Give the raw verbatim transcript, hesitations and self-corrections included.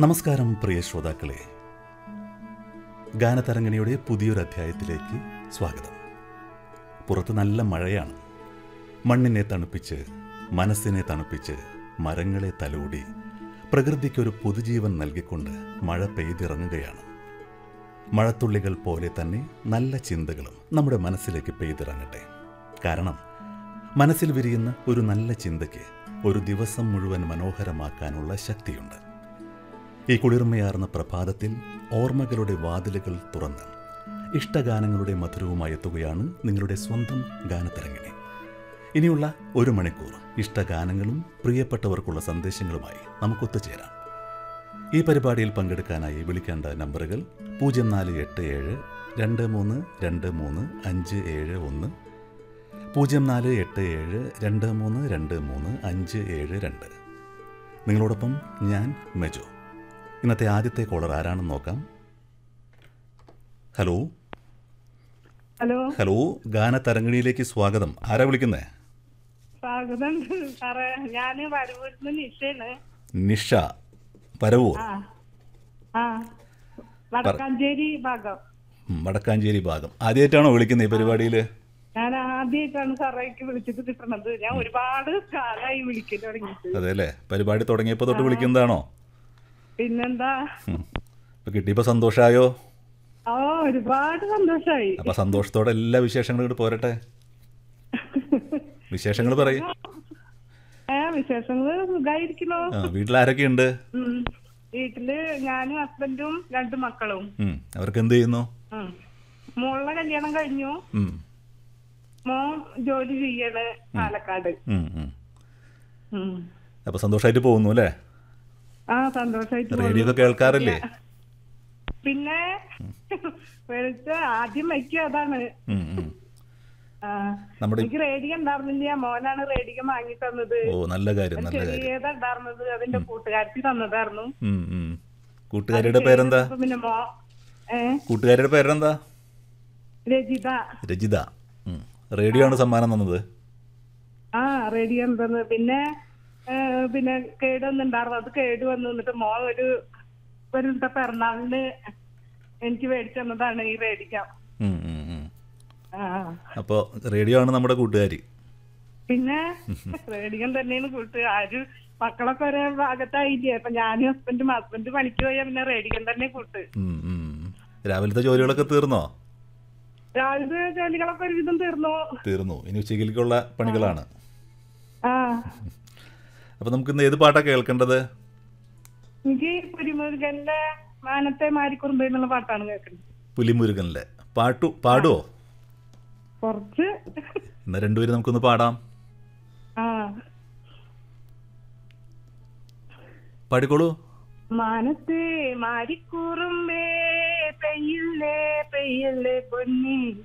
നമസ്കാരം പ്രിയ ശ്രോതാക്കളെ, ഗാനതരംഗിണിയുടെ പുതിയൊരു അധ്യായത്തിലേക്ക് സ്വാഗതം. പുറത്ത് നല്ല മഴയാണ്. മണ്ണിനെ തണുപ്പിച്ച്, മനസ്സിനെ തണുപ്പിച്ച്, മരങ്ങളെ തലോടി പ്രകൃതിക്കൊരു പുതുജീവൻ നൽകിക്കൊണ്ട് മഴ പെയ്തിറങ്ങുകയാണ്. മഴത്തുള്ളികൾ പോലെ തന്നെ നല്ല ചിന്തകളും നമ്മുടെ മനസ്സിലേക്ക് പെയ്തിറങ്ങട്ടെ. കാരണം മനസ്സിൽ വിരിയുന്ന ഒരു നല്ല ചിന്തയ്ക്ക് ഒരു ദിവസം മുഴുവൻ മനോഹരമാക്കാനുള്ള ശക്തിയുണ്ട്. ഈ കുളിർമയാർന്ന പ്രഭാതത്തിൽ ഓർമ്മകളുടെ വാതിലുകൾ തുറന്ന് ഇഷ്ടഗാനങ്ങളുടെ മധുരവുമായി എത്തുകയാണ് നിങ്ങളുടെ സ്വന്തം ഗാനതരംഗിണി. ഇനിയുള്ള ഒരു മണിക്കൂർ ഇഷ്ടഗാനങ്ങളും പ്രിയപ്പെട്ടവർക്കുള്ള സന്ദേശങ്ങളുമായി നമുക്കൊത്തുചേരാം. ഈ പരിപാടിയിൽ പങ്കെടുക്കാനായി വിളിക്കേണ്ട നമ്പറുകൾ പൂജ്യം നാല് എട്ട് ഏഴ് രണ്ട് മൂന്ന് രണ്ട് മൂന്ന് അഞ്ച് ഏഴ് ഒന്ന്, പൂജ്യം നാല് എട്ട് ഏഴ് രണ്ട് മൂന്ന് രണ്ട് മൂന്ന് അഞ്ച് ഏഴ് രണ്ട്. നിങ്ങളോടൊപ്പം ഞാൻ മെജോ. ഇന്നത്തെ ആദ്യത്തെ കോളർ ആരാണെന്ന് നോക്കാം. ഹലോ ഹലോ ഹലോ ഗാനതരംഗിണിയിലേക്ക് സ്വാഗതം. ആരാ വിളിക്കുന്നേ? സ്വാഗതം സാറേ. ഞാന് വരവൂരിന്ന് നിഷയാണ്. നിഷ, പരവൂർ. ആ ആ വടക്കാഞ്ചേരി ഭാഗം. ഉം, വടക്കാഞ്ചേരി ഭാഗം. ആദ്യമായിട്ടാണോ വിളിക്കുന്നത് ഈ പരിപാടിയിൽ? ഞാൻ ആദ്യമായിട്ടാണ് സാറേക്ക് വിളിച്ചിട്ട് കിട്ടണത്. ഞാൻ ഒരുപാട് കാലമായി വിളിക്കാൻ തുടങ്ങിയിട്ട്. അതെ അല്ലേ, പരിപാടി തുടങ്ങിയപ്പോൾ തൊട്ട് വിളിക്കുന്നതാണോ? പിന്നെന്താ, ഇപ്പൊ കിട്ടിയപ്പോ സന്തോഷായോ? ഓ ഒരുപാട് സന്തോഷായി. അപ്പൊ സന്തോഷത്തോടെ എല്ലാ വിശേഷങ്ങളും ഇങ്ങോട്ട് പോരട്ടെ. വിശേഷങ്ങൾ പറയും. ഏ വിശേഷങ്ങള് സുഖായിരിക്കണോ? വീട്ടിലാരൊക്കെയുണ്ട്? വീട്ടില് ഞാനും ഹസ്ബൻഡും രണ്ടു മക്കളും. അവർക്ക് എന്ത് ചെയ്യുന്നു? മോളുടെ കല്യാണം കഴിഞ്ഞു. ഉം. മോൻ ജോലി ചെയ്യാണ് പാലക്കാട്. ഉം, ഉം. അപ്പൊ സന്തോഷായിട്ട് പോകുന്നു അല്ലേ? ആ സന്തോഷായിട്ട്. റേഡിയോ ഒക്കെ കേൾക്കാറില്ലേ? പിന്നെ ആദ്യം വയ്ക്കുക അതാണ്. എനിക്ക് റേഡിയോ ഉണ്ടായിരുന്നില്ല, മോനാണ് റേഡിയോ വാങ്ങി തന്നത്. ഓ നല്ല കാര്യം, നല്ല കാര്യം. ചെറിയതാ ഉണ്ടായിരുന്നത്, അതിന്റെ കൂട്ടുകാരത്തി തന്നതായിരുന്നു. കൂട്ടുകാരിയുടെ പേരെന്താ? പിന്നെ മോ ഏ കൂട്ടുകാരിയുടെ പേരെന്താ? രജിത. രജിത. റേഡിയോ ആണ് സമ്മാനം തന്നത്. ആ റേഡിയോ തന്നത്. പിന്നെ പിന്നെ കേട് വന്നിണ്ടായിരുന്നു, അത് കേട് വന്നു. എന്നിട്ട് മോ ഒരു ഒരു പിറന്നാളിന് എനിക്ക് മേടിച്ചു തന്നതാണ് ഈ റേഡിയോ. അപ്പൊ റേഡിയോ ആണ് നമ്മുടെ കൂട്ടുകാരി. പിന്നെ റേഡിയോ തന്നെയാണ് കൂട്ട്. ആര് മക്കളൊക്കെ ഒരേ ഭാഗത്തായില്ലേ, അപ്പൊ ഞാനും ഹസ്ബൻഡും ഹസ്ബൻഡ് പണിക്ക് പോയാ പിന്നെ റേഡിയോ തന്നെ കൂട്ട്. രാവിലത്തെ ജോലികളൊക്കെ തീർന്നോ? രാവിലത്തെ ജോലികളൊക്കെ ഒരുവിധം തീർന്നു തീർന്നു ഇനി ഉച്ചയ്ക്കുള്ള പണികളാണ്. ആ അപ്പൊ നമുക്ക് ഇന്ന് ഏത് പാട്ടാ കേൾക്കേണ്ടത്? എനിക്ക് പുലിമുരുകന്റെ മാനത്തെ മാരിക്കുറുമ്പ് എന്നുള്ള പാട്ടാണ് കേൾക്കുന്നത്. പുലിമുരുകനിലെ പാട്ടു പാടുവോ? കുറച്ച്. എന്നാ രണ്ടുപേരും നമുക്കൊന്ന് പാടാം. ആ പാടിക്കോളൂ. മാനത്തെ മാരിക്കുറുമ്പേ പെയ്യല്ലേ പെയ്യല്ലേ പൊന്നി